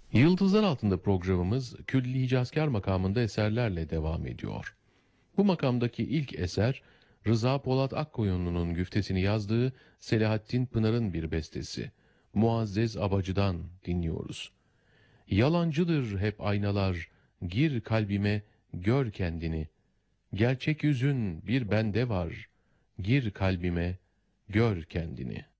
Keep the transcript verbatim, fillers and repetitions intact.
Yıldızlar Altında programımız Külli Hicazkar makamında eserlerle devam ediyor. Bu makamdaki ilk eser Rıza Polat Akkoyunlu'nun güftesini yazdığı Selahattin Pınar'ın bir bestesi. Muazzez Abacı'dan dinliyoruz. Yalancıdır hep aynalar, gir kalbime, gör kendini. Gerçek yüzün bir bende var, gir kalbime, gör kendini.